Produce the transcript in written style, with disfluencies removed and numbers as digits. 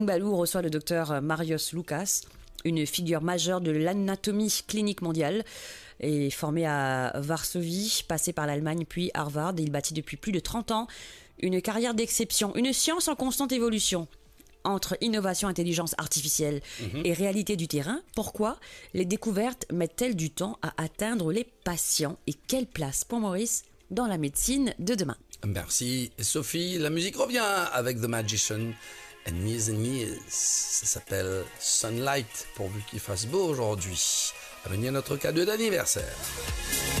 Balou reçoit le docteur Marius Lucas, une figure majeure de l'anatomie clinique mondiale, est formé à Varsovie, passé par l'Allemagne puis Harvard. Il bâtit depuis plus de 30 ans une carrière d'exception, une science en constante évolution. Entre innovation, intelligence artificielle et réalité du terrain, pourquoi les découvertes mettent-elles du temps à atteindre les patients et quelle place pour Maurice dans la médecine de demain? Merci Sophie. La musique revient avec The Magician and Years. Ça s'appelle Sunlight, pourvu qu'il fasse beau aujourd'hui. À venir notre cadeau d'anniversaire.